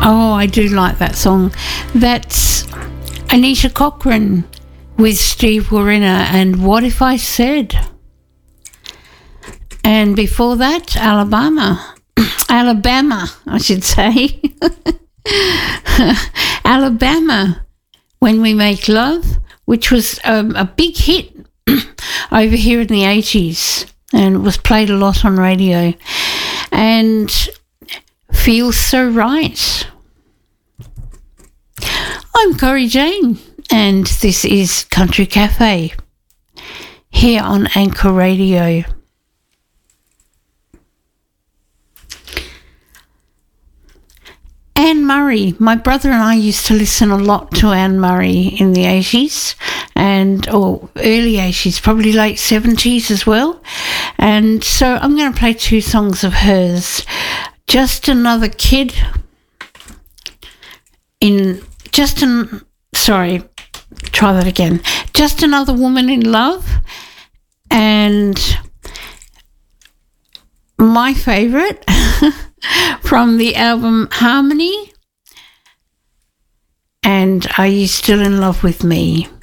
Oh, I do like that song. That's Anisha Cochran with Steve Wariner and What If I Said? And before that, Alabama, I should say. Alabama, When We Make Love, which was a big hit over here in the 80s and was played a lot on radio. And Feels So Right. I'm Corrie Jane, and this is Country Cafe here on Anchor Radio. Anne Murray. My brother and I used to listen a lot to Anne Murray in the 80s or early 80s, probably late 70s as well. And so I'm going to play two songs of hers. Just Another Kid Just Another Woman in Love, and my favourite from the album Harmony, and Are You Still in Love with Me?